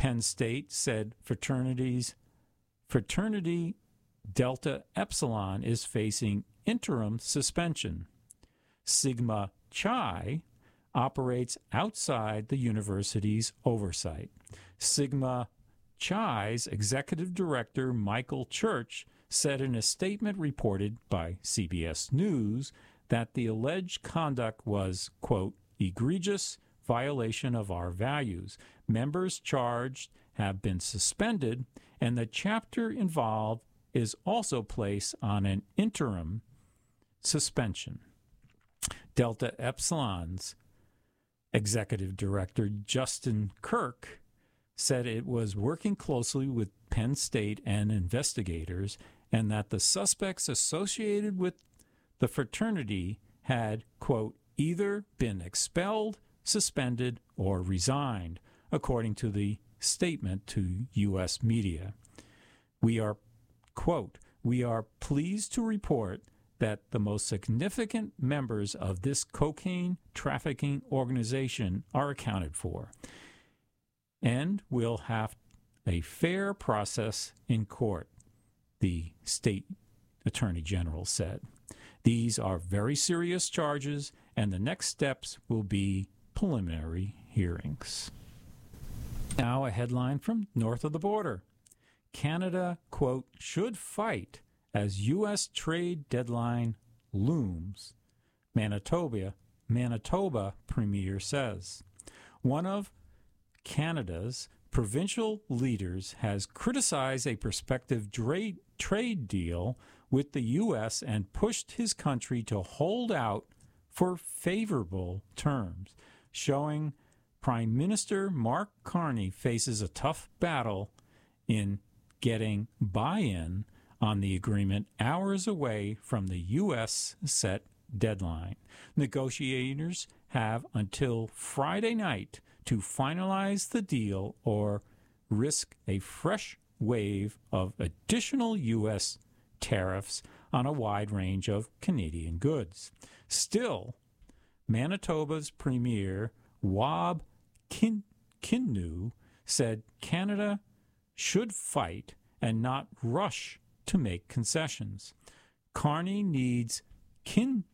Penn State said fraternity Delta Epsilon is facing interim suspension. Sigma Chi operates outside the university's oversight. Sigma Chi's executive director, Michael Church, said in a statement reported by CBS News that the alleged conduct was, quote, egregious violation of our values. Members charged have been suspended, and the chapter involved is also placed on an interim suspension. Delta Epsilon's executive director, Justin Kirk, said it was working closely with Penn State and investigators, and that the suspects associated with the fraternity had, quote, either been expelled, suspended, or resigned, according to the statement to U.S. media. We are, quote, we are pleased to report that the most significant members of this cocaine trafficking organization are accounted for, and will have a fair process in court, the state attorney general said. These are very serious charges, and the next steps will be preliminary hearings. Now a headline from north of the border. Canada, quote, should fight as U.S. trade deadline looms, Manitoba Premier says. One of Canada's provincial leaders has criticized a prospective trade deal with the U.S. and pushed his country to hold out for favorable terms, showing Prime Minister Mark Carney faces a tough battle in getting buy-in on the agreement hours away from the U.S. set deadline. Negotiators have until Friday night to finalize the deal or risk a fresh wave of additional U.S. tariffs on a wide range of Canadian goods. Still, Manitoba's Premier Wab Kinew said Canada should fight and not rush to make concessions. Carney needs Kinew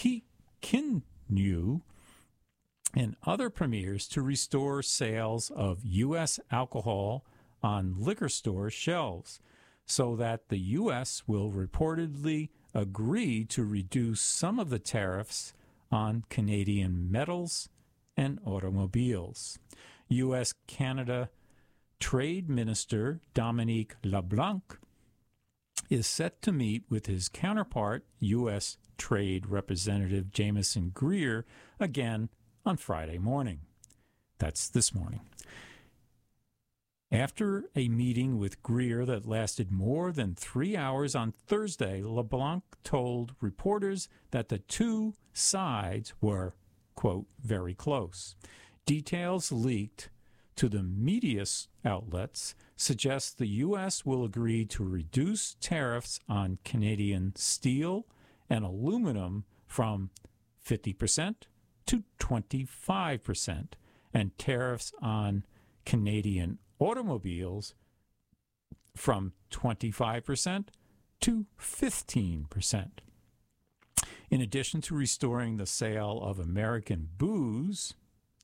and other premiers to restore sales of U.S. alcohol on liquor store shelves so that the U.S. will reportedly agree to reduce some of the tariffs on Canadian metals and automobiles. U.S.-Canada Trade Minister Dominique LeBlanc is set to meet with his counterpart, U.S. Trade Representative Jameson Greer, again on Friday morning. That's this morning. After a meeting with Greer that lasted more than 3 hours on Thursday, LeBlanc told reporters that the two sides were, quote, very close. Details leaked to the media outlets suggest the U.S. will agree to reduce tariffs on Canadian steel and aluminum from 50% to 25%, and tariffs on Canadian automobiles from 25% to 15%. In addition to restoring the sale of American booze,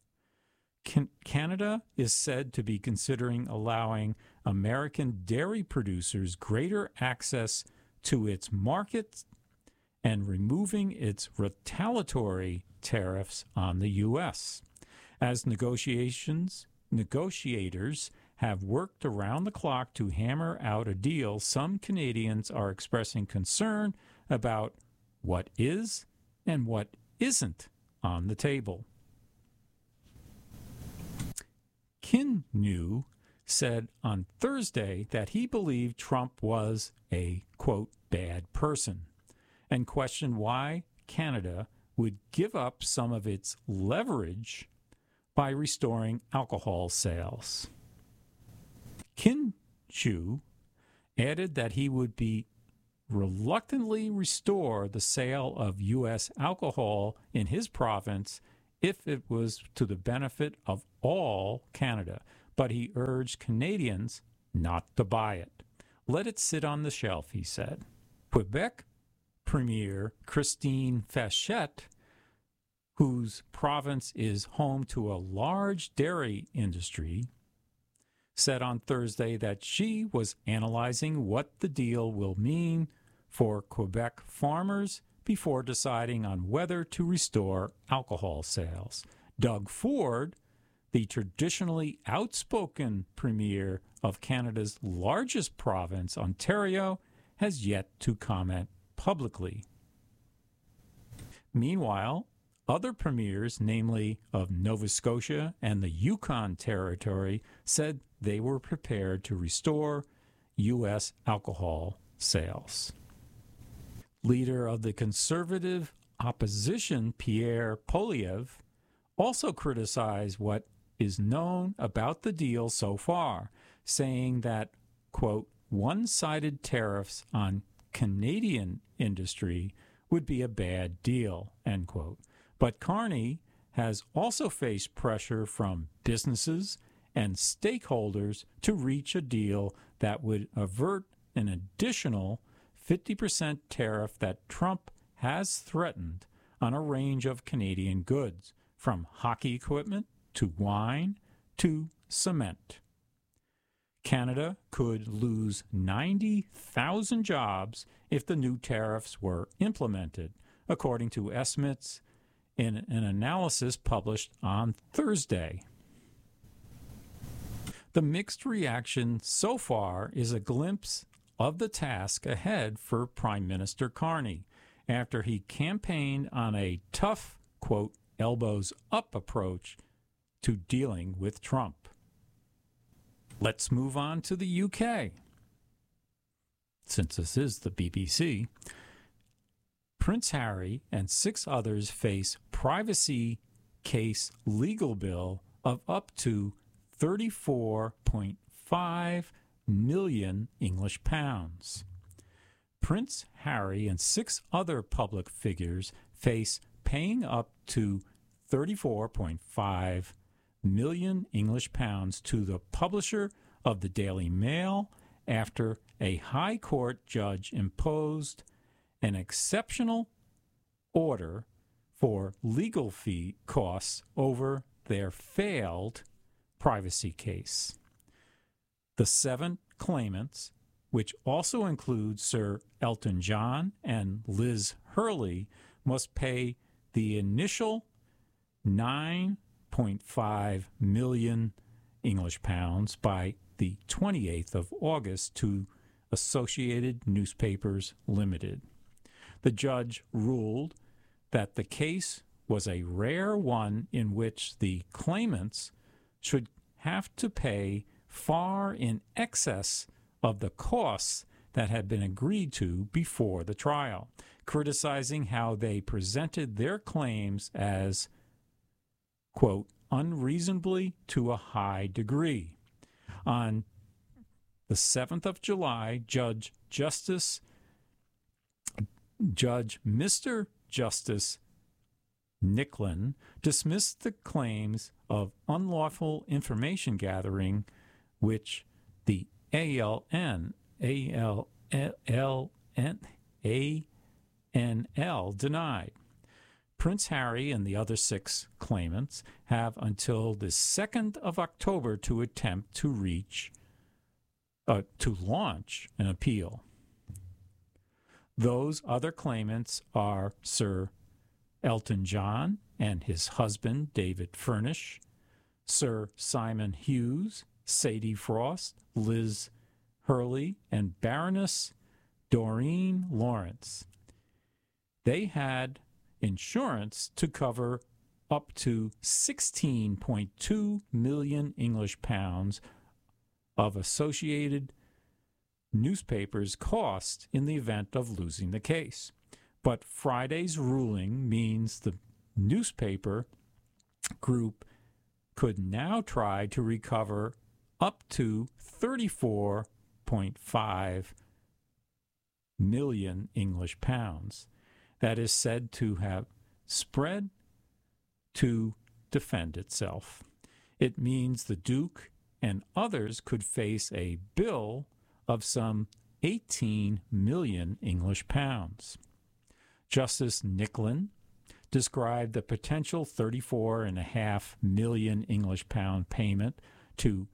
Canada is said to be considering allowing American dairy producers greater access to its markets and removing its retaliatory tariffs on the U.S. As negotiators have worked around the clock to hammer out a deal, some Canadians are expressing concern about what is and what isn't on the table. Kinew said on Thursday that he believed Trump was a, quote, bad person, and questioned why Canada would give up some of its leverage by restoring alcohol sales. Kinew added that he would be reluctantly restore the sale of U.S. alcohol in his province if it was to the benefit of all Canada, but he urged Canadians not to buy it. Let it sit on the shelf, he said. Quebec Premier Christine Fachette, whose province is home to a large dairy industry, said on Thursday that she was analyzing what the deal will mean for Quebec farmers before deciding on whether to restore alcohol sales. Doug Ford, the traditionally outspoken premier of Canada's largest province, Ontario, has yet to comment publicly. Meanwhile, other premiers, namely of Nova Scotia and the Yukon Territory, said they were prepared to restore U.S. alcohol sales. Leader of the conservative opposition, Pierre Poilievre, also criticized what is known about the deal so far, saying that, quote, one-sided tariffs on Canadian industry would be a bad deal, end quote. But Carney has also faced pressure from businesses and stakeholders to reach a deal that would avert an additional 50% tariff that Trump has threatened on a range of Canadian goods, from hockey equipment to wine to cement. Canada could lose 90,000 jobs if the new tariffs were implemented, according to estimates in an analysis published on Thursday. The mixed reaction so far is a glimpse of the task ahead for Prime Minister Carney after he campaigned on a tough, quote, elbows up approach to dealing with Trump. Let's move on to the UK. Since this is the BBC, Prince Harry and 6 others face privacy case legal bill of up to 34.5 million English pounds. Prince Harry and 6 other public figures face paying up to 34.5 million English pounds to the publisher of the Daily Mail after a High Court judge imposed an exceptional order for legal fee costs over their failed privacy case. The 7 claimants, which also include Sir Elton John and Liz Hurley, must pay the initial 9.5 million English pounds by the 28th of August to Associated Newspapers Limited. The judge ruled that the case was a rare one in which the claimants should have to pay far in excess of the costs that had been agreed to before the trial, criticizing how they presented their claims as, quote, unreasonably to a high degree. On the 7th of July, Judge Mr. Justice Nicklin dismissed the claims of unlawful information gathering, which the ANL denied. Prince Harry and the other 6 claimants have until the 2nd of October to attempt to launch an appeal. Those other claimants are Sir Elton John and his husband, David Furnish, Sir Simon Hughes, Sadie Frost, Liz Hurley, and Baroness Doreen Lawrence. They had insurance to cover up to 16.2 million English pounds of Associated Newspapers' cost in the event of losing the case. But Friday's ruling means the newspaper group could now try to recover up to 34.5 million English pounds. That is said to have spread to defend itself. It means the Duke and others could face a bill of some 18 million English pounds. Justice Nicklin described the potential 34.5 million English pound payment to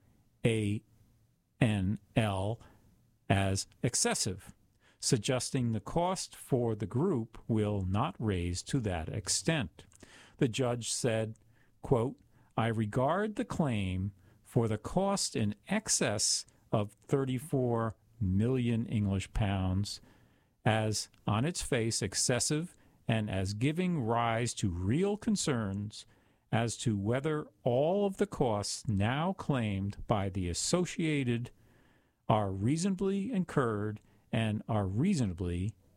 ANL as excessive, suggesting the cost for the group will not raise to that extent. The judge said, quote, I regard the claim for the cost in excess of 34 million English pounds as on its face excessive and as giving rise to real concerns as to whether all of the costs now claimed by the associated are reasonably incurred and are reasonable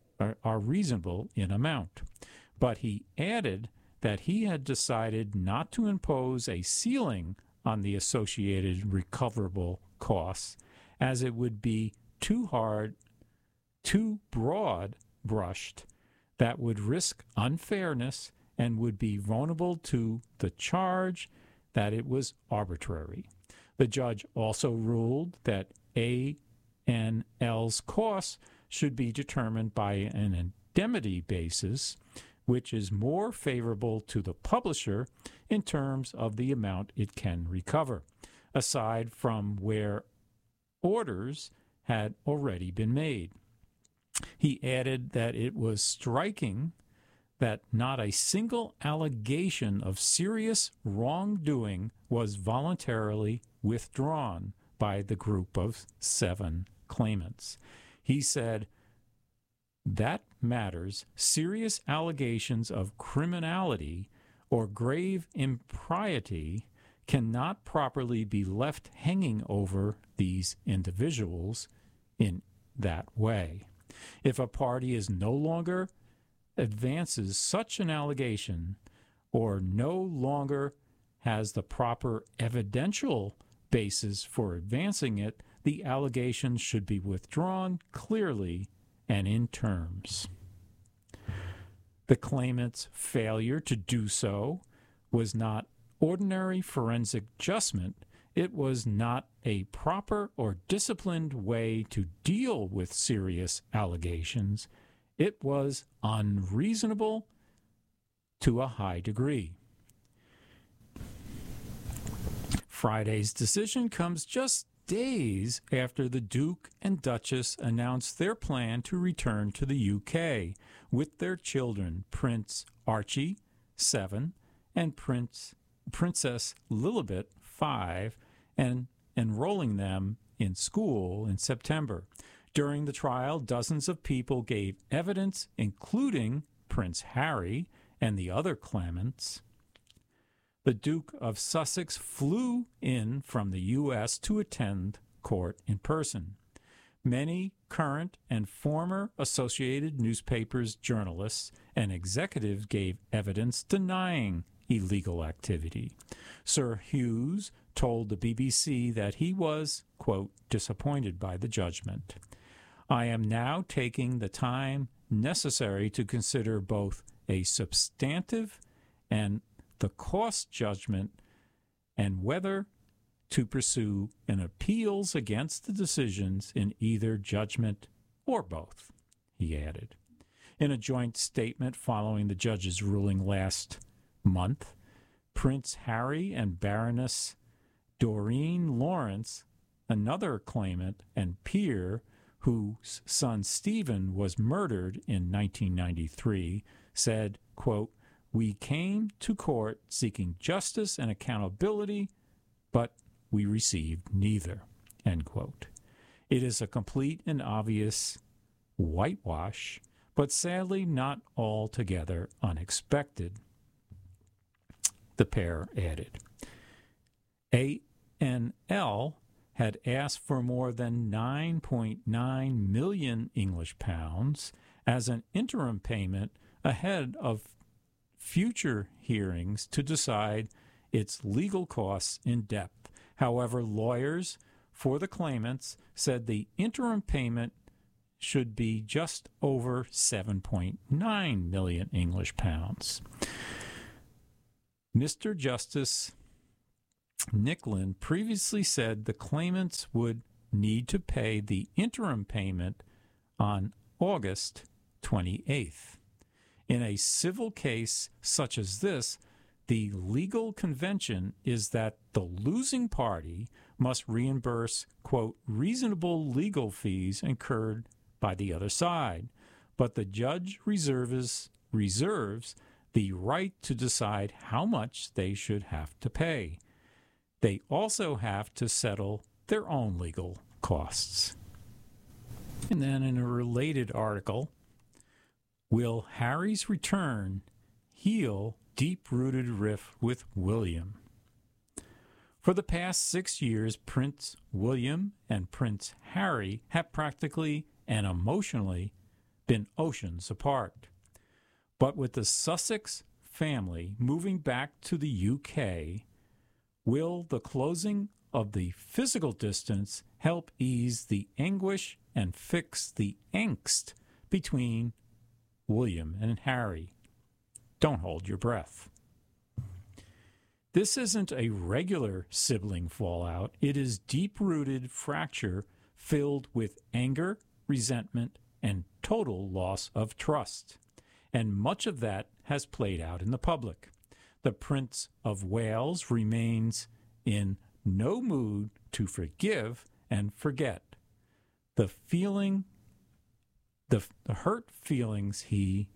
in amount. But he added that he had decided not to impose a ceiling on the associated recoverable costs, as it would be too broad brushed, that would risk unfairness and would be vulnerable to the charge that it was arbitrary. The judge also ruled that ANL's costs should be determined by an indemnity basis, which is more favorable to the publisher in terms of the amount it can recover, aside from where orders had already been made. He added that it was striking that not a single allegation of serious wrongdoing was voluntarily withdrawn by the group of 7 claimants. He said, that matters, serious allegations of criminality or grave impropriety cannot properly be left hanging over these individuals in that way. If a party is no longer advances such an allegation or no longer has the proper evidential basis for advancing it, the allegation should be withdrawn clearly and in terms. The claimant's failure to do so was not ordinary forensic adjustment. It was not a proper or disciplined way to deal with serious allegations. It was unreasonable to a high degree. Friday's decision comes just days after the Duke and Duchess announced their plan to return to the UK with their children, Prince Archie, 7, and Princess Lilibet, 5, and enrolling them in school in September. During the trial, dozens of people gave evidence, including Prince Harry and the other claimants. The Duke of Sussex flew in from the U.S. to attend court in person. Many current and former Associated Newspapers journalists and executives gave evidence denying illegal activity. Sir Hughes told the BBC that he was, quote, disappointed by the judgment. I am now taking the time necessary to consider both a substantive and the cost judgment and whether to pursue an appeals against the decisions in either judgment or both, he added. In a joint statement following the judge's ruling last month, Prince Harry and Baroness Doreen Lawrence, another claimant and peer whose son Stephen was murdered in 1993, said, quote, we came to court seeking justice and accountability, but we received neither, end quote. It is a complete and obvious whitewash, but sadly not altogether unexpected, the pair added. ANL had asked for more than 9.9 million English pounds as an interim payment ahead of future hearings to decide its legal costs in depth. However, lawyers for the claimants said the interim payment should be just over 7.9 million English pounds. Mr. Justice Nicklin previously said the claimants would need to pay the interim payment on August 28th. In a civil case such as this, the legal convention is that the losing party must reimburse, quote, reasonable legal fees incurred by the other side, but the judge reserves the right to decide how much they should have to pay. They also have to settle their own legal costs. And then in a related article, will Harry's return heal deep-rooted rift with William? For the past 6 years, Prince William and Prince Harry have practically and emotionally been oceans apart. But with the Sussex family moving back to the UK, will the closing of the physical distance help ease the anguish and fix the angst between William and Harry? Don't hold your breath. This isn't a regular sibling fallout. It is deep-rooted fracture filled with anger, resentment, and total loss of trust. And much of that has played out in the public. The Prince of Wales remains in no mood to forgive and forget. The hurt feelings he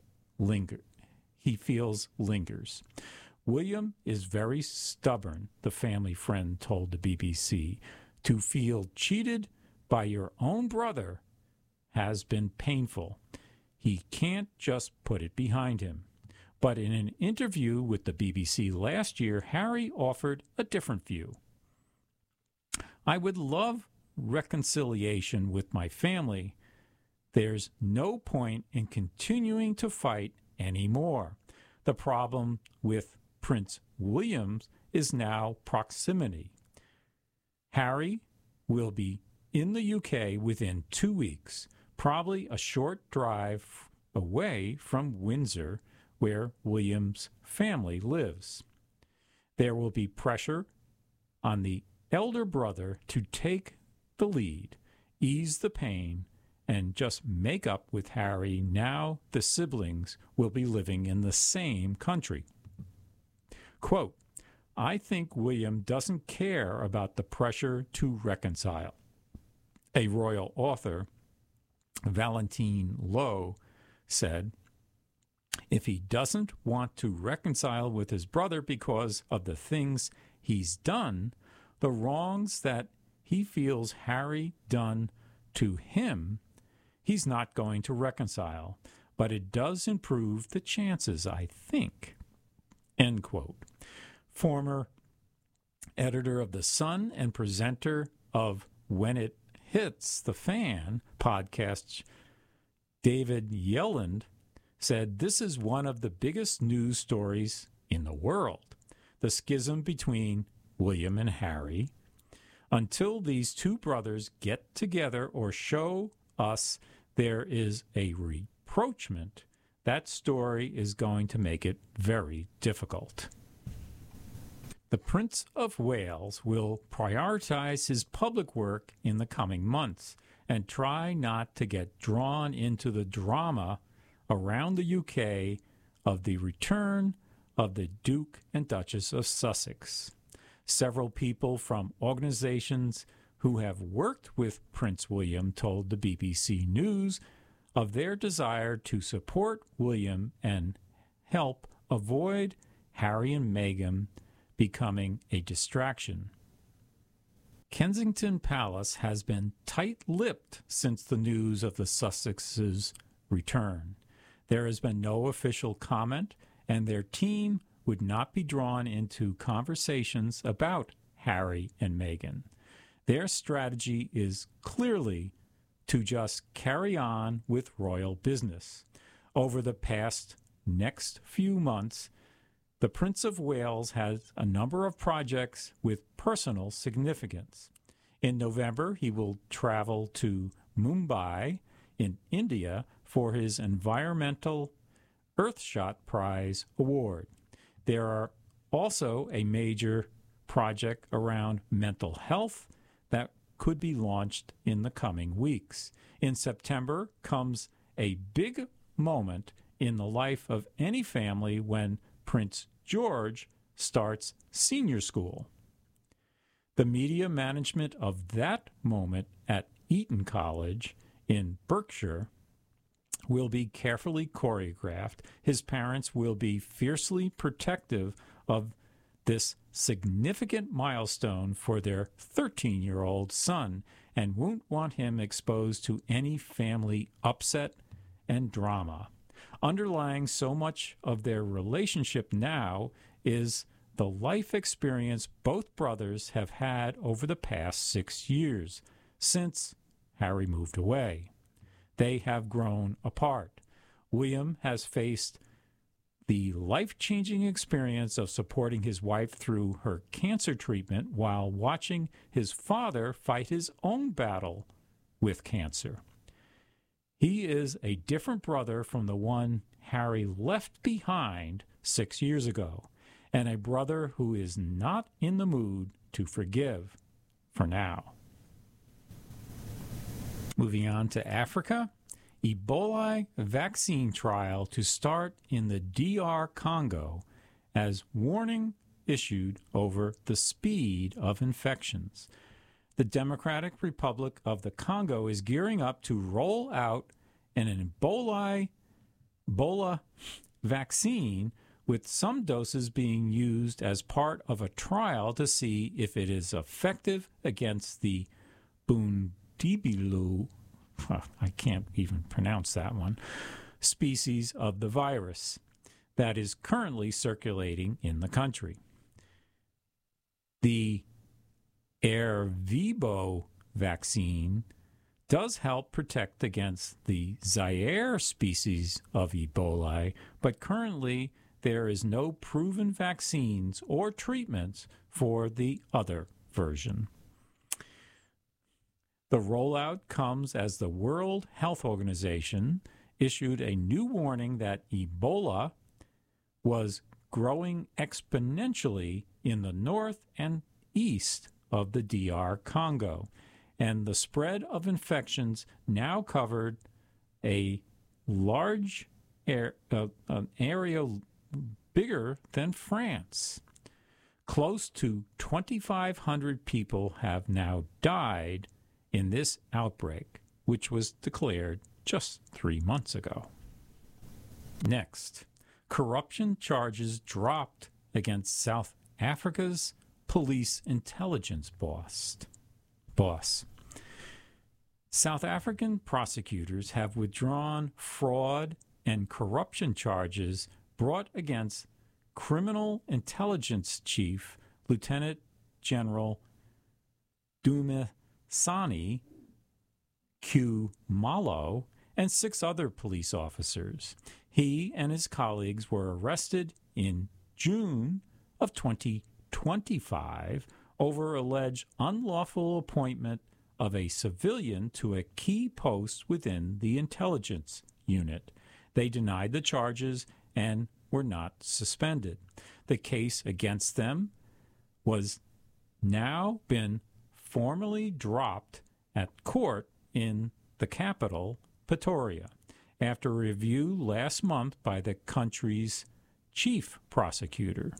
feels lingers. William is very stubborn, the family friend told the BBC. To feel cheated by your own brother has been painful. He can't just put it behind him. But in an interview with the BBC last year, Harry offered a different view. I would love reconciliation with my family. There's no point in continuing to fight anymore. The problem with Prince William is now proximity. Harry will be in the UK within 2 weeks, probably a short drive away from Windsor, where William's family lives. There will be pressure on the elder brother to take the lead, ease the pain, and just make up with Harry now the siblings will be living in the same country. Quote, I think William doesn't care about the pressure to reconcile. A royal author, Valentine Lowe, said, if he doesn't want to reconcile with his brother because of the things he's done, the wrongs that he feels Harry done to him, he's not going to reconcile. But it does improve the chances, I think. End quote. Former editor of The Sun and presenter of When It Hits the Fan podcast, David Yelland, said this is one of the biggest news stories in the world, the schism between William and Harry. Until these two brothers get together or show us there is a rapprochement, that story is going to make it very difficult. The Prince of Wales will prioritize his public work in the coming months and try not to get drawn into the drama around the UK of the return of the Duke and Duchess of Sussex. Several people from organizations who have worked with Prince William told the BBC News of their desire to support William and help avoid Harry and Meghan becoming a distraction. Kensington Palace has been tight-lipped since the news of the Sussexes' return. There has been no official comment, and their team would not be drawn into conversations about Harry and Meghan. Their strategy is clearly to just carry on with royal business. Over the past next few months, the Prince of Wales has a number of projects with personal significance. In November, he will travel to Mumbai in India for his Environmental Earthshot Prize award. There are also a major project around mental health that could be launched in the coming weeks. In September comes a big moment in the life of any family when Prince George starts senior school. The media management of that moment at Eton College in Berkshire will be carefully choreographed. His parents will be fiercely protective of this significant milestone for their 13-year-old son and won't want him exposed to any family upset and drama. Underlying so much of their relationship now is the life experience both brothers have had over the past 6 years since Harry moved away. They have grown apart. William has faced the life-changing experience of supporting his wife through her cancer treatment while watching his father fight his own battle with cancer. He is a different brother from the one Harry left behind 6 years ago, and a brother who is not in the mood to forgive for now. Moving on to Africa, Ebola vaccine trial to start in the DR Congo as warning issued over the speed of infections. The Democratic Republic of the Congo is gearing up to roll out an Ebola vaccine, with some doses being used as part of a trial to see if it is effective against the Bundibulu, I can't even pronounce that one, species of the virus that is currently circulating in the country. The Ervebo vaccine does help protect against the Zaire species of Ebola, but currently there is no proven vaccines or treatments for the other version. The rollout comes as the World Health Organization issued a new warning that Ebola was growing exponentially in the north and east of the DR Congo, and the spread of infections now covered a large an area bigger than France. Close to 2,500 people have now died in this outbreak, which was declared just 3 months ago. Next, corruption charges dropped against South Africa's police intelligence boss. South African prosecutors have withdrawn fraud and corruption charges brought against Criminal Intelligence Chief Lieutenant General Dumisani Khumalo and 6 other police officers. He and his colleagues were arrested in June of 2025 over alleged unlawful appointment of a civilian to a key post within the intelligence unit. They denied the charges and were not suspended. The case against them was now been formally dropped at court in the capital, Pretoria, after a review last month by the country's chief prosecutor.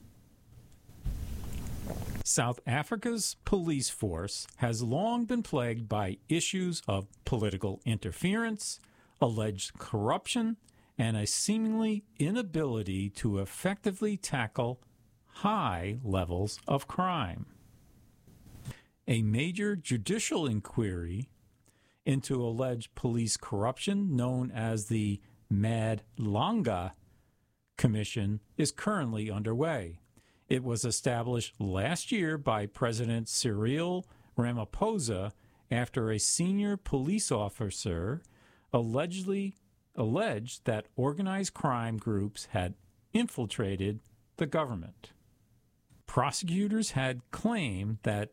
South Africa's police force has long been plagued by issues of political interference, alleged corruption, and a seemingly inability to effectively tackle high levels of crime. A major judicial inquiry into alleged police corruption, known as the Madlanga Commission, is currently underway. It was established last year by President Cyril Ramaphosa after a senior police officer alleged that organized crime groups had infiltrated the government. Prosecutors had claimed that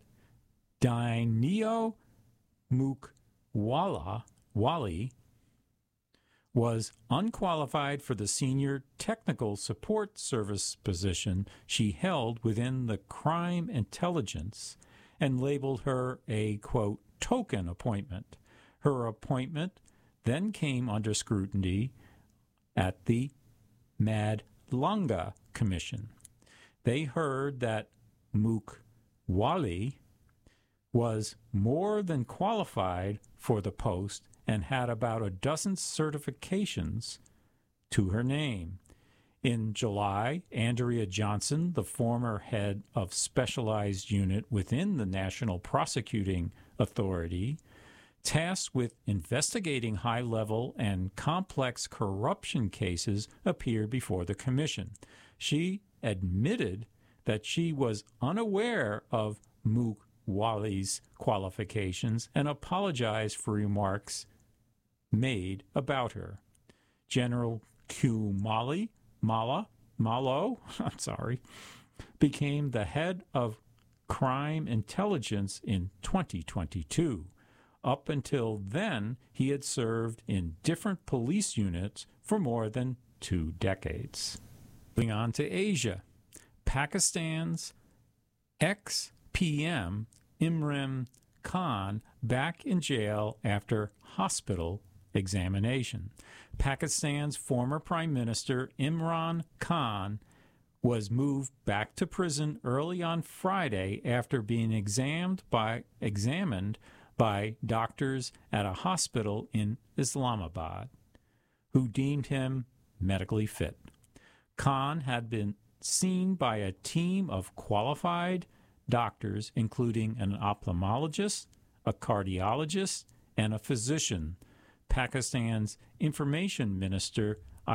Dineo Mukwala was unqualified for the senior technical support service position she held within the crime intelligence and labeled her a, quote, token appointment. Her appointment then came under scrutiny at the Madlanga Commission. They heard that Mookwali was more than qualified for the post and had about a dozen certifications to her name. In July, Andrea Johnson, the former head of specialized unit within the National Prosecuting Authority, tasked with investigating high-level and complex corruption cases, appeared before the commission. She admitted that she was unaware of Mookwali's qualifications and apologized for remarks made about her. General Kumali Malo became the head of crime intelligence in 2022. Up until then, he had served in different police units for more than 2 decades. Moving on to Asia, Pakistan's ex-PM Imran Khan back in jail after hospital examination. Pakistan's former Prime Minister Imran Khan was moved back to prison early on Friday after being examined by doctors at a hospital in Islamabad, who deemed him medically fit. Khan had been seen by a team of qualified doctors, including an ophthalmologist, a cardiologist, and a physician. Pakistan's Information Minister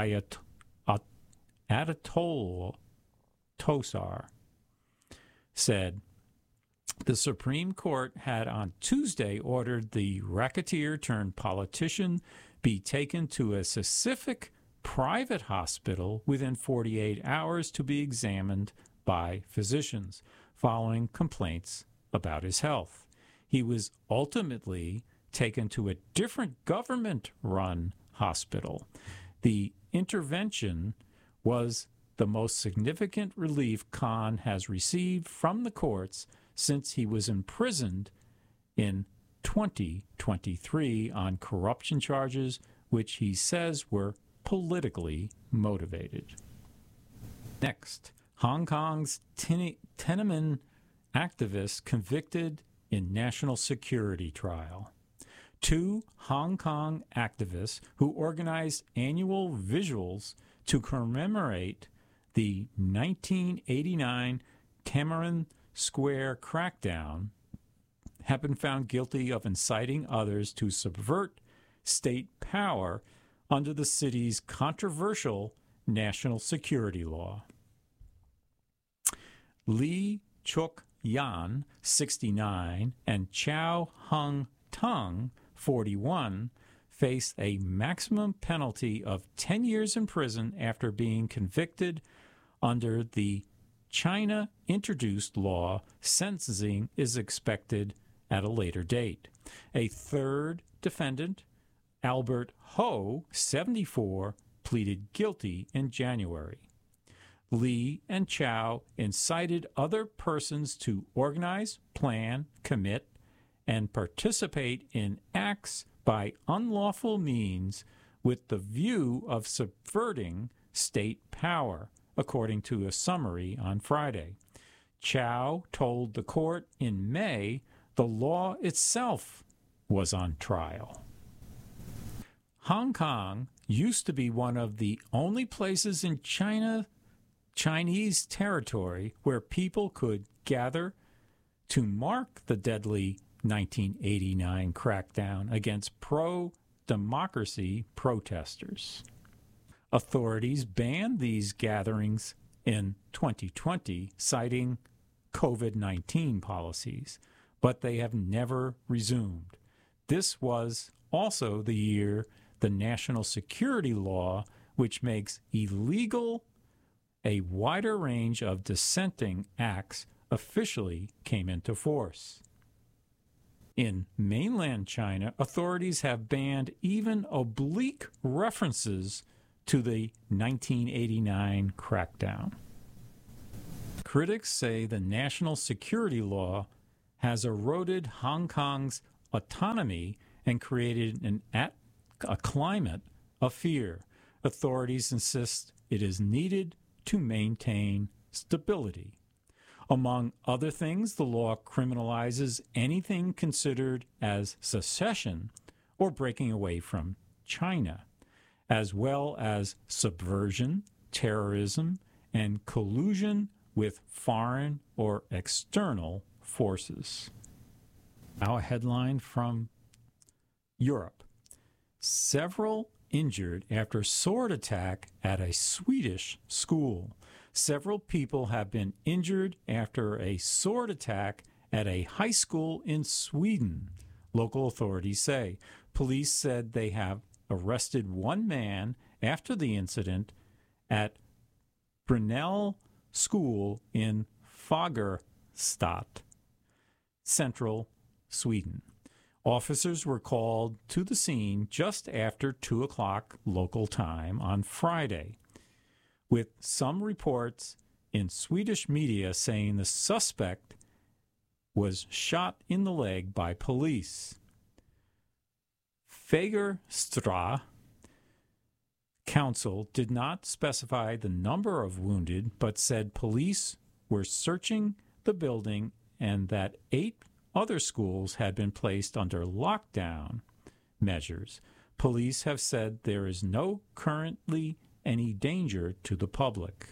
Atul Tosar said the Supreme Court had on Tuesday ordered the racketeer-turned-politician be taken to a specific private hospital within 48 hours to be examined by physicians following complaints about his health. He was ultimately taken to a different government-run hospital. The intervention was the most significant relief Khan has received from the courts since he was imprisoned in 2023 on corruption charges, which he says were politically motivated. Next, Hong Kong's Tiananmen activists convicted in national security trial. 2 Hong Kong activists who organized annual visuals to commemorate the 1989 Tiananmen Square crackdown have been found guilty of inciting others to subvert state power under the city's controversial national security law. Lee Chuk Yan, 69, and Chow Hung Tung, 41, faced a maximum penalty of 10 years in prison after being convicted under the China-introduced law. Sentencing is expected at a later date. A third defendant, Albert Ho, 74, pleaded guilty in January. Lee and Chow incited other persons to organize, plan, commit, and participate in acts by unlawful means with the view of subverting state power, according to a summary on Friday. Chow told the court in May the law itself was on trial. Hong Kong used to be one of the only places in Chinese territory where people could gather to mark the deadly 1989 crackdown against pro-democracy protesters. Authorities banned these gatherings in 2020, citing COVID-19 policies, but they have never resumed. This was also the year the national security law, which makes illegal a wider range of dissenting acts, officially came into force. In mainland China, authorities have banned even oblique references to the 1989 crackdown. Critics say the national security law has eroded Hong Kong's autonomy and created a climate of fear. Authorities insist it is needed to maintain stability. Among other things, the law criminalizes anything considered as secession or breaking away from China, as well as subversion, terrorism, and collusion with foreign or external forces. Now a headline from Europe. Several injured after sword attack at a Swedish school. Several people have been injured after a sword attack at a high school in Sweden, local authorities say. Police said they have arrested one man after the incident at Brunell School in Fagersta, central Sweden. Officers were called to the scene just after 2 o'clock local time on Friday, with some reports in Swedish media saying the suspect was shot in the leg by police. Fagersta Council did not specify the number of wounded, but said police were searching the building and that 8 other schools had been placed under lockdown measures. Police have said there is no currently any danger to the public.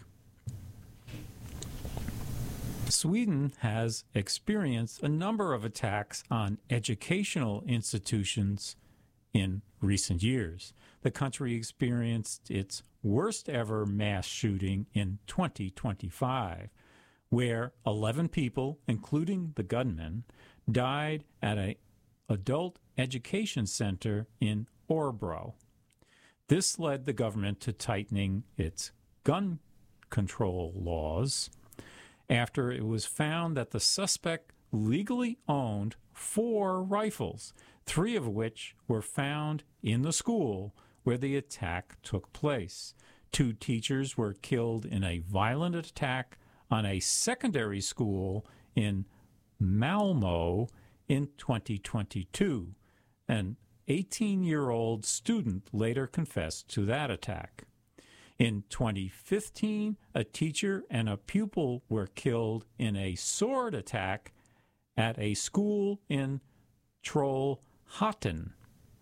Sweden has experienced a number of attacks on educational institutions in recent years. The country experienced its worst ever mass shooting in 2025, where 11 people, including the gunman, died at an adult education center in Örebro. This led the government to tightening its gun control laws after it was found that the suspect legally owned 4 rifles, 3 of which were found in the school where the attack took place. 2 teachers were killed in a violent attack on a secondary school in Malmö in 2022. An 18-year-old student later confessed to that attack. In 2015, a teacher and a pupil were killed in a sword attack at a school in Trollhättan.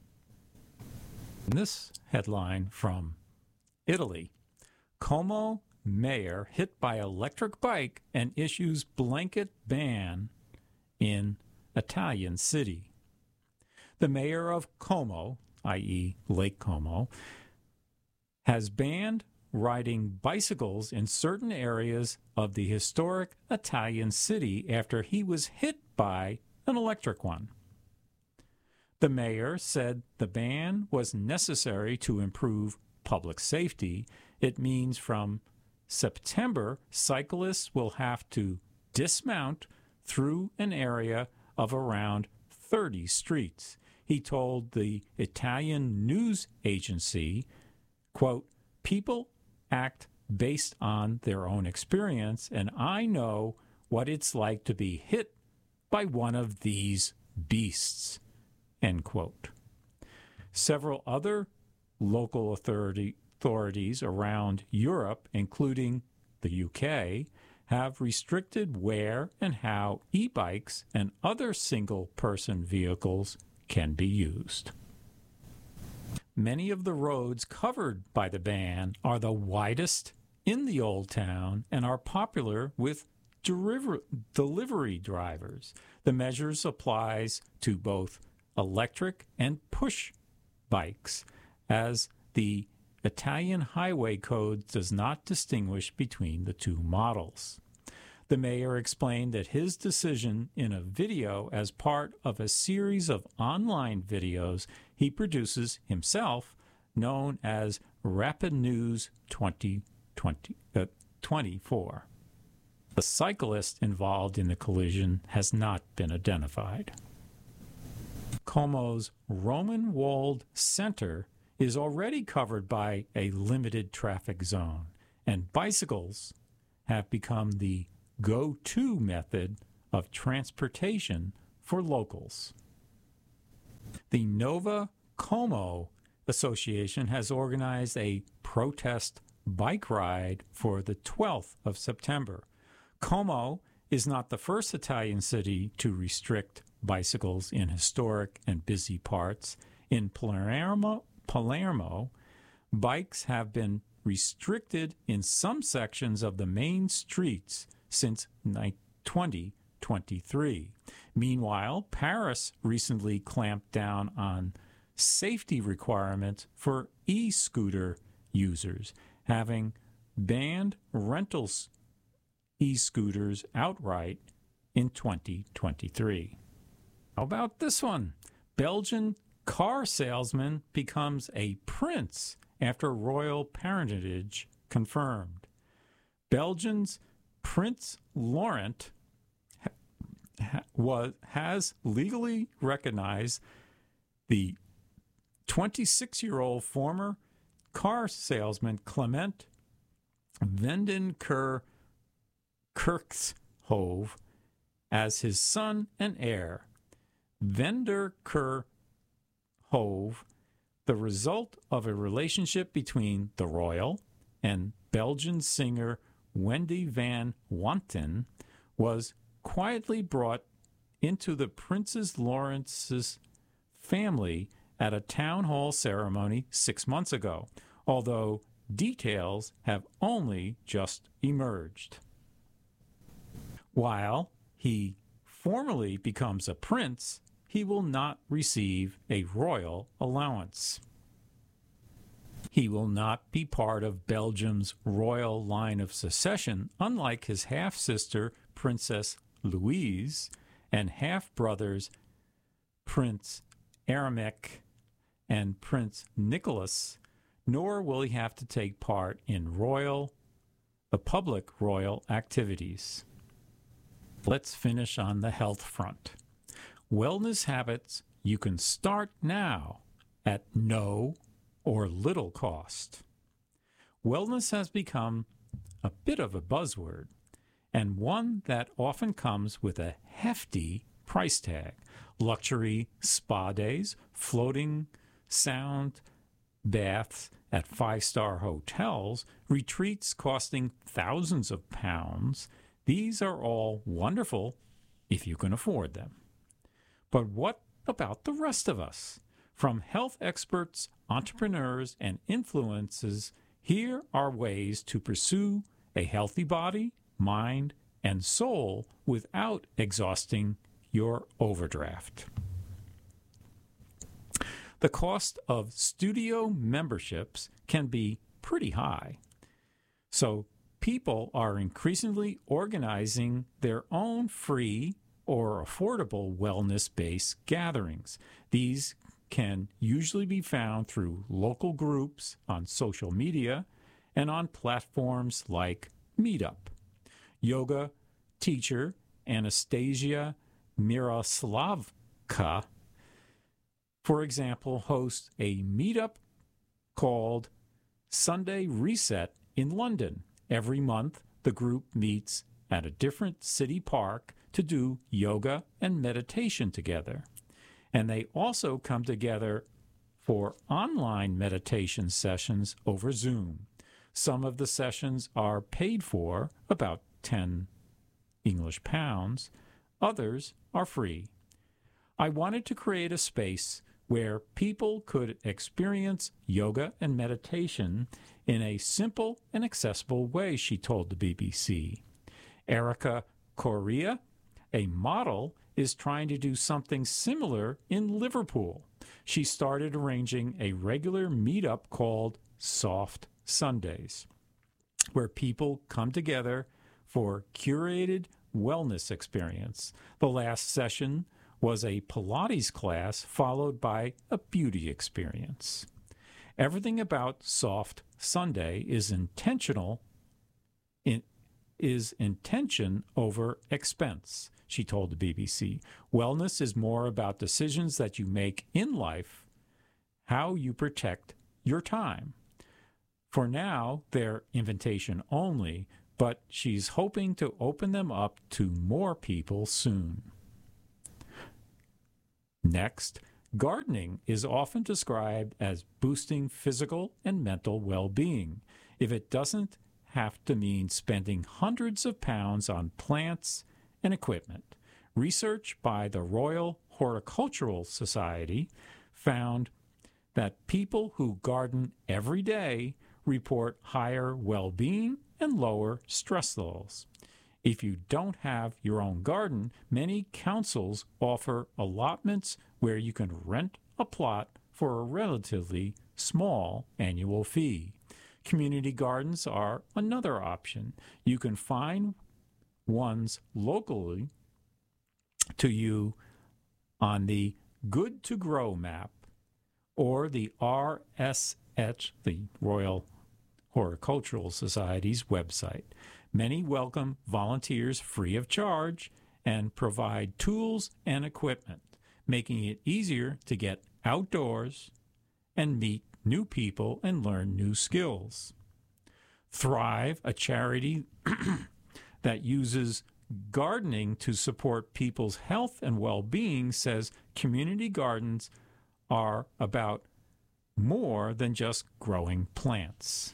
This headline from Italy. Como mayor hit by electric bike and issues blanket ban in Italian city. The mayor of Como, i.e. Lake Como, has banned riding bicycles in certain areas of the historic Italian city after he was hit by an electric one. The mayor said the ban was necessary to improve public safety. It means from September, cyclists will have to dismount through an area of around 30 streets. He told the Italian news agency, quote, "People act based on their own experience, and I know what it's like to be hit by one of these beasts," end quote. Several other local authorities around Europe, including the UK, have restricted where and how e-bikes and other single-person vehicles can be used. Many of the roads covered by the ban are the widest in the Old Town and are popular with delivery drivers. The measures applies to both electric and push bikes, as the Italian highway code does not distinguish between the 2 models. The mayor explained that his decision in a video as part of a series of online videos he produces himself, known as Rapid News 2024. The cyclist involved in the collision has not been identified. Como's Roman-walled center is already covered by a limited traffic zone, and bicycles have become the go-to method of transportation for locals. The Nova Como Association has organized a protest bike ride for the 12th of September. Como is not the first Italian city to restrict bicycles in historic and busy parts. In Palermo, bikes have been restricted in some sections of the main streets since 2023. Meanwhile, Paris recently clamped down on safety requirements for e-scooter users, having banned rentals e-scooters outright in 2023. How about this one? Belgian car salesman becomes a prince after royal parentage confirmed. Belgium's Prince Laurent has legally recognized the 26-year-old former car salesman Clement Vanden Kerkhoven as his son and heir. Vanden Kerkhoven, the result of a relationship between the royal and Belgian singer Wendy van Wanten, was quietly brought into the Prince Laurent's family at a town hall ceremony 6 months ago, although details have only just emerged. While he formally becomes a prince, he will not receive a royal allowance. He will not be part of Belgium's royal line of succession, unlike his half-sister, Princess Louise, and half-brothers, Prince Aramek and Prince Nicholas, nor will he have to take part in public royal activities. Let's finish on the health front. Wellness habits you can start now at no or little cost. Wellness has become a bit of a buzzword, and one that often comes with a hefty price tag. Luxury spa days, floating sound baths at five-star hotels, retreats costing thousands of pounds. These are all wonderful if you can afford them. But what about the rest of us? From health experts, entrepreneurs, and influencers, here are ways to pursue a healthy body, mind, and soul without exhausting your overdraft. The cost of studio memberships can be pretty high, so people are increasingly organizing their own free or affordable wellness-based gatherings. These can usually be found through local groups on social media and on platforms like Meetup. Yoga teacher Anastasia Miroslavka, for example, hosts a meetup called Sunday Reset in London. Every month, the group meets at a different city park to do yoga and meditation together. And they also come together for online meditation sessions over Zoom. Some of the sessions are paid for, about 10 English pounds. Others are free. I wanted to create a space where people could experience yoga and meditation in a simple and accessible way, she told the BBC. Erica Correa, a model, is trying to do something similar in Liverpool. She started arranging a regular meetup called Soft Sundays, where people come together for curated wellness experience. The last session was a Pilates class followed by a beauty experience. Everything about Soft Sunday is intentional is intention over expense, she told the BBC. Wellness is more about decisions that you make in life, how you protect your time. For now, they're invitation only, but she's hoping to open them up to more people soon. Next, gardening is often described as boosting physical and mental well-being, if it doesn't have to mean spending hundreds of pounds on plants and equipment. Research by the Royal Horticultural Society found that people who garden every day report higher well-being and lower stress levels. If you don't have your own garden, many councils offer allotments where you can rent a plot for a relatively small annual fee. Community gardens are another option. You can find ones locally to you on the Good to Grow map or the RSH, the Royal Horticultural Society's website. Many welcome volunteers free of charge and provide tools and equipment, making it easier to get outdoors and meet new people and learn new skills. Thrive, a charity that uses gardening to support people's health and well-being, says community gardens are about more than just growing plants.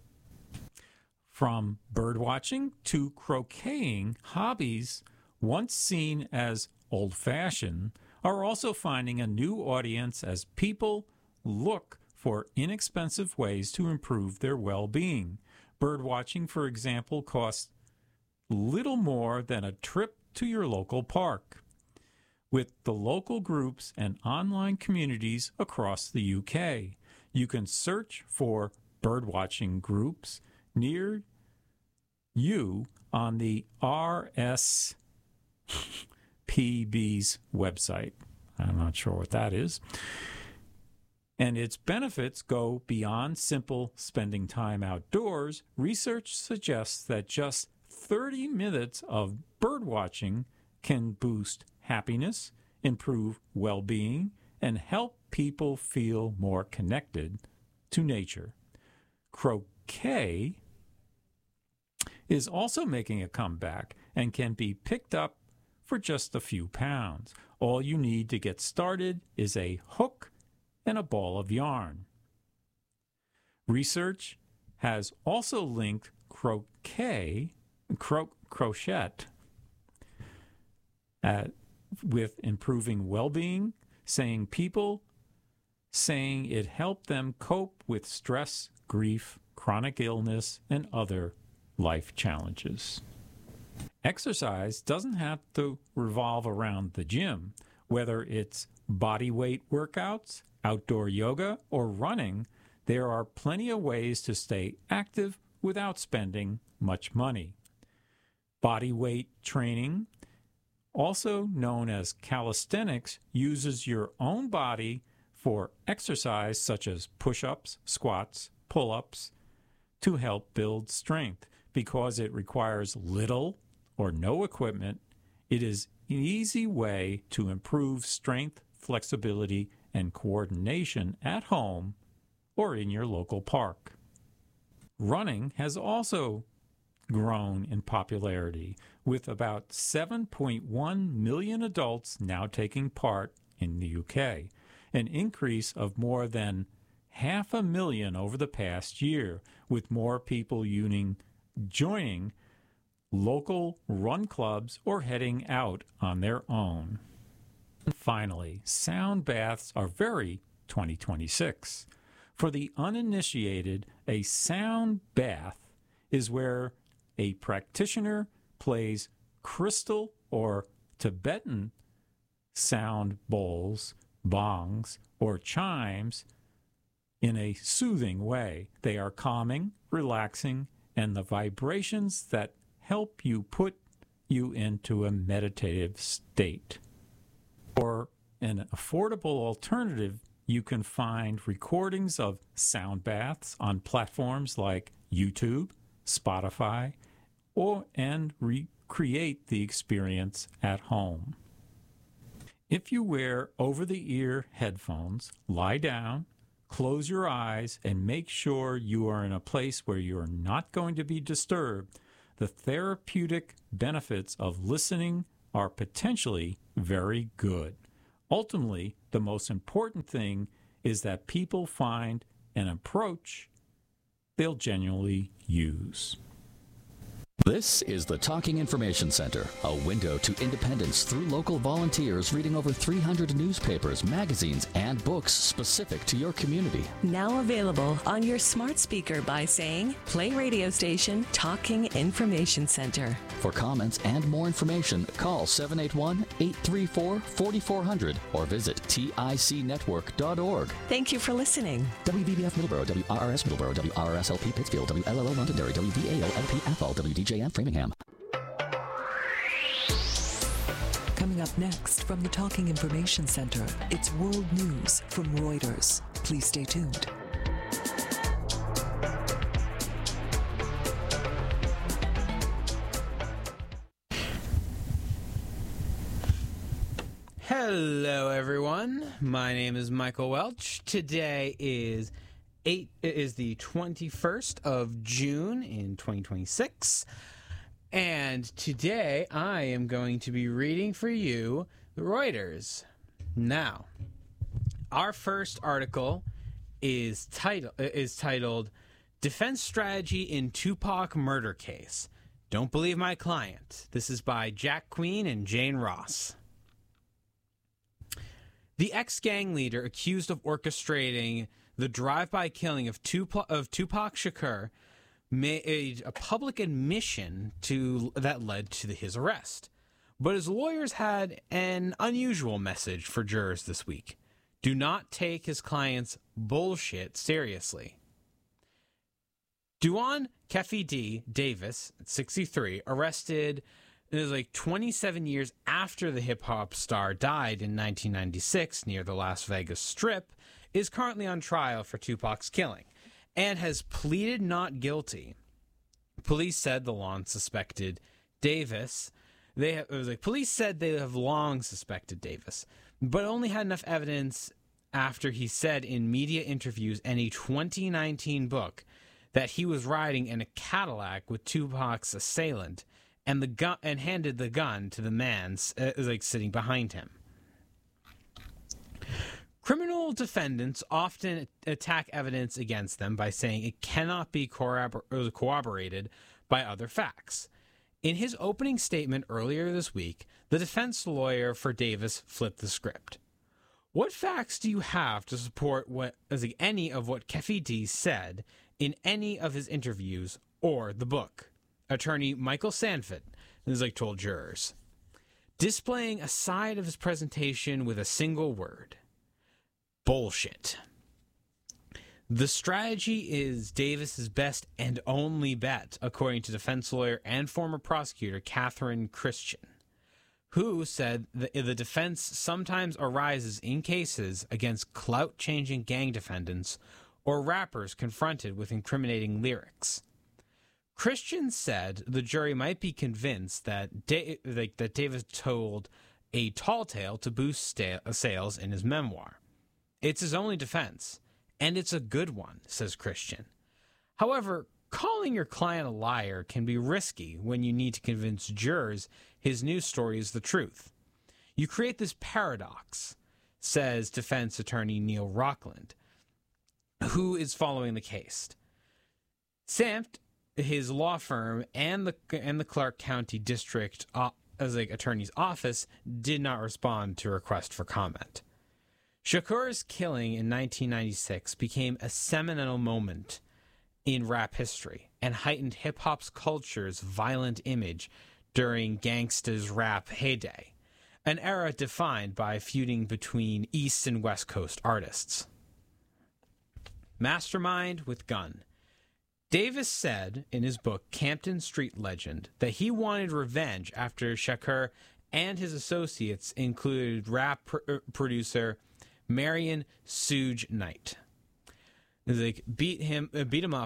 From birdwatching to croqueting, hobbies once seen as old-fashioned are also finding a new audience as people look for inexpensive ways to improve their well-being. Birdwatching, for example, costs little more than a trip to your local park. With the local groups and online communities across the UK, you can search for birdwatching groups near you on the RSPB's website. I'm not sure what that is. And its benefits go beyond simple spending time outdoors. Research suggests that just 30 minutes of birdwatching can boost happiness, improve well-being, and help people feel more connected to nature. Croquet is also making a comeback and can be picked up for just a few pounds. All you need to get started is a hook and a ball of yarn. Research has also linked crochet with improving well-being, saying it helped them cope with stress, grief, chronic illness, and other life challenges. Exercise doesn't have to revolve around the gym. Whether it's body weight workouts, outdoor yoga, or running, there are plenty of ways to stay active without spending much money. Body weight training, also known as calisthenics, uses your own body for exercise such as push-ups, squats, pull-ups to help build strength. Because it requires little or no equipment, it is an easy way to improve strength, flexibility, and coordination at home or in your local park. Running has also grown in popularity, with about 7.1 million adults now taking part in the UK, an increase of more than 500,000 over the past year, with more people joining local run clubs or heading out on their own. And finally, sound baths are very 2026. For the uninitiated, a sound bath is where a practitioner plays crystal or Tibetan sound bowls, bongs, or chimes in a soothing way. They are calming, relaxing, and the vibrations that help you put you into a meditative state. For an affordable alternative, you can find recordings of sound baths on platforms like YouTube, Spotify, and recreate the experience at home. If you wear over-the-ear headphones, lie down, close your eyes, and make sure you are in a place where you are not going to be disturbed. The therapeutic benefits of listening are potentially very good. Ultimately, the most important thing is that people find an approach they'll genuinely use. This is the Talking Information Center, a window to independence through local volunteers reading over 300 newspapers, magazines, and books specific to your community. Now available on your smart speaker by saying, play radio station Talking Information Center. For comments and more information, call 781-834-4400 or visit ticnetwork.org. Thank you for listening. WVBF Middleborough, WRRS Middleborough, WRRSLP Pittsfield, WLLO Londonderry, WVAO-LP Athol, WDJM Framingham. Coming up next from the Talking Information Center, it's World News from Reuters. Please stay tuned. Hello, everyone. My name is Michael Welch. Today is the 21st of June in 2026. And today I am going to be reading for you Reuters. Now, our first article is titled Defense Strategy in Tupac Murder Case. Don't believe my client. This is by Jack Queen and Jane Ross. The ex-gang leader accused of orchestrating the drive-by killing of Tupac Shakur made a public admission that led to his arrest. But his lawyers had an unusual message for jurors this week. Do not take his client's bullshit seriously. Duane Keffe D. Davis, 63, arrested 27 years after the hip-hop star died in 1996 near the Las Vegas Strip, is currently on trial for Tupac's killing and has pleaded not guilty. Police said the long suspected Davis. Police said they have long suspected Davis, but only had enough evidence after he said in media interviews and a 2019 book that he was riding in a Cadillac with Tupac's assailant and handed the gun to the man sitting behind him. Criminal defendants often attack evidence against them by saying it cannot be corroborated by other facts. In his opening statement earlier this week, the defense lawyer for Davis flipped the script. What facts do you have to support any of what Keffe D said in any of his interviews or the book? Attorney Michael Sanford told jurors, displaying a side of his presentation with a single word: bullshit. The strategy is Davis's best and only bet, according to defense lawyer and former prosecutor Catherine Christian, who said the defense sometimes arises in cases against clout-changing gang defendants or rappers confronted with incriminating lyrics. Christian said the jury might be convinced that Davis told a tall tale to boost sales in his memoir. It's his only defense, and it's a good one, says Christian. However, calling your client a liar can be risky when you need to convince jurors his news story is the truth. You create this paradox, says defense attorney Neil Rockland, who is following the case. Sanft, his law firm, and the Clark County District Attorney's Office did not respond to a request for comment. Shakur's killing in 1996 became a seminal moment in rap history and heightened hip-hop's culture's violent image during gangsta's rap heyday, an era defined by feuding between East and West Coast artists. Mastermind with gun. Davis said in his book Campton Street Legend that he wanted revenge after Shakur and his associates included rap producer Marion Suge Knight. They beat him up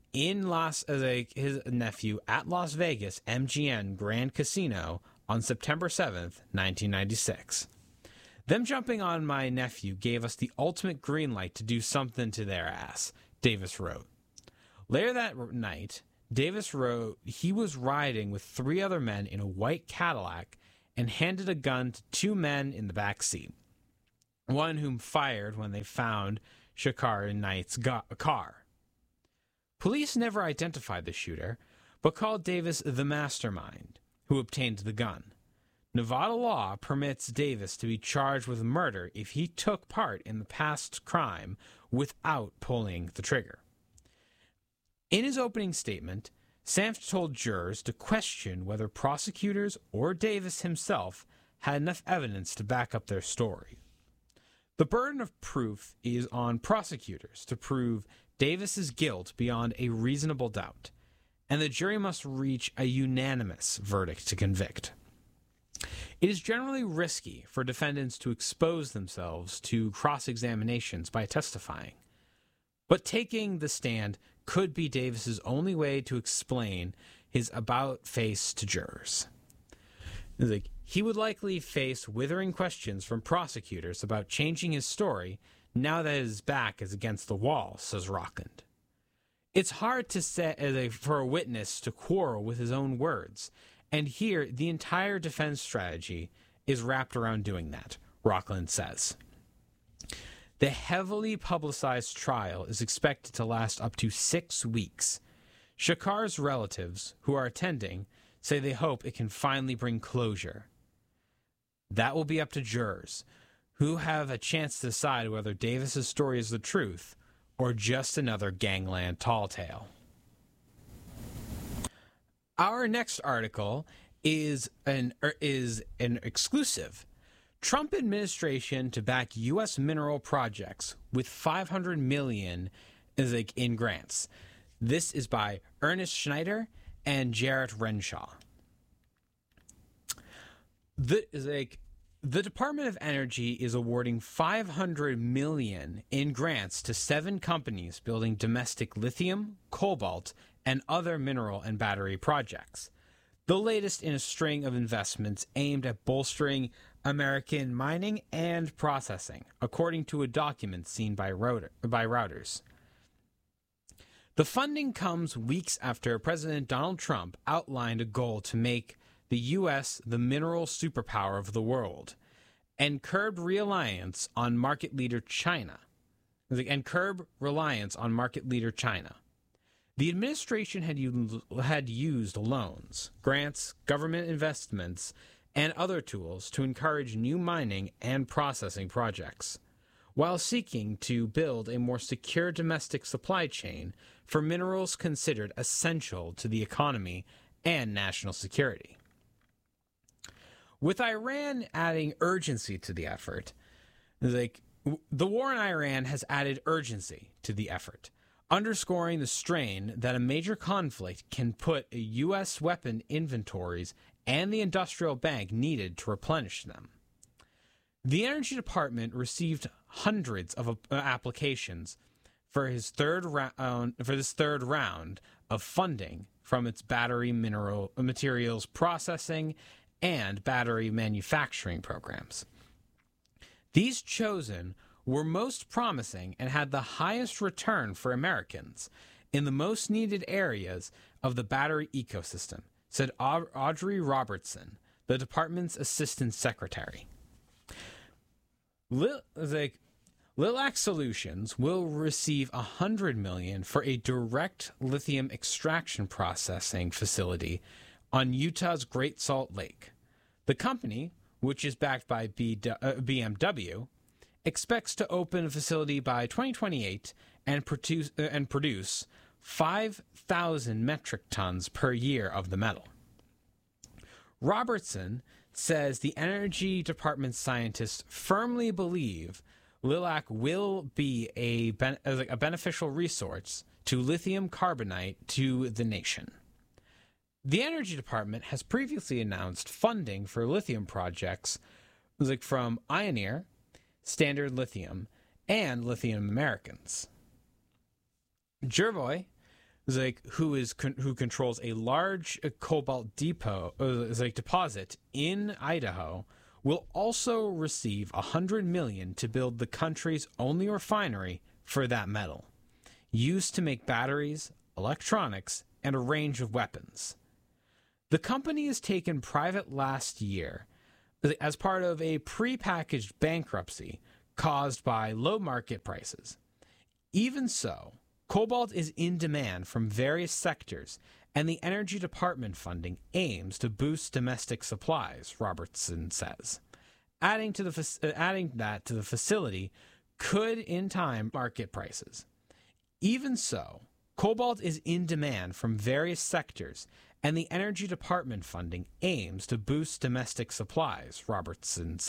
in his nephew at Las Vegas MGM Grand Casino on September 7th, 1996. Them jumping on my nephew gave us the ultimate green light to do something to their ass, Davis wrote. Later that night, Davis wrote he was riding with 3 other men in a white Cadillac and handed a gun to 2 men in the back seat, one whom fired when they found Shakar Knight's car. Police never identified the shooter, but called Davis the mastermind who obtained the gun. Nevada law permits Davis to be charged with murder if he took part in the past crime without pulling the trigger. In his opening statement, Sanft told jurors to question whether prosecutors or Davis himself had enough evidence to back up their story. The burden of proof is on prosecutors to prove Davis's guilt beyond a reasonable doubt, and the jury must reach a unanimous verdict to convict. It is generally risky for defendants to expose themselves to cross-examinations by testifying, but taking the stand could be Davis's only way to explain his about-face to jurors. He would likely face withering questions from prosecutors about changing his story now that his back is against the wall, says Rockland. It's hard to for a witness to quarrel with his own words, and here the entire defense strategy is wrapped around doing that, Rockland says. The heavily publicized trial is expected to last up to 6 weeks. Shakar's relatives, who are attending, say they hope it can finally bring closure. That will be up to jurors, who have a chance to decide whether Davis's story is the truth or just another gangland tall tale. Our next article is an exclusive. Trump administration to back U.S. mineral projects with $500 million in grants. This is by Ernest Schneider and Jarrett Renshaw. The Department of Energy is awarding $500 million in grants to 7 companies building domestic lithium, cobalt, and other mineral and battery projects, the latest in a string of investments aimed at bolstering American mining and processing, according to a document seen by Reuters. The funding comes weeks after President Donald Trump outlined a goal to make the U.S. the mineral superpower of the world, and curbed reliance on market leader China. The administration had used loans, grants, government investments, and other tools to encourage new mining and processing projects, while seeking to build a more secure domestic supply chain for minerals considered essential to the economy and national security. With Iran adding urgency to the effort, the war in Iran has added urgency to the effort, underscoring the strain that a major conflict can put U.S. weapon inventories and the industrial bank needed to replenish them. The Energy Department received hundreds of applications for this third round of funding from its battery materials processing and battery manufacturing programs. These chosen were most promising and had the highest return for Americans in the most needed areas of the battery ecosystem, said Audrey Robertson, the department's assistant secretary. Lilac Solutions will receive $100 million for a direct lithium extraction processing facility on Utah's Great Salt Lake. The company, which is backed by BMW, expects to open a facility by 2028 and produce 5,000 metric tons per year of the metal. Robertson says the Energy Department scientists firmly believe lilac will be a beneficial resource to lithium carbonate to the nation. The Energy Department has previously announced funding for lithium projects from Ioneer, Standard Lithium, and Lithium Americans. Jervoy who controls a large cobalt deposit in Idaho, will also receive $100 million to build the country's only refinery for that metal, used to make batteries, electronics, and a range of weapons. The company is taken private last year as part of a prepackaged bankruptcy caused by low market prices. Even so, cobalt is in demand from various sectors, and the Energy Department funding aims to boost domestic supplies, Robertson says. Adding that to the facility could, in time, market prices. Even so, cobalt is in demand from various sectors, and the Energy Department funding aims to boost domestic supplies, Robertson